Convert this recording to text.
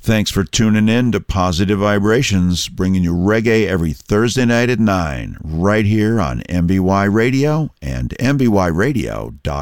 Thanks for tuning in to Positive Vibrations, bringing you reggae every Thursday night at 9, right here on MBY Radio and MBYRadio.org.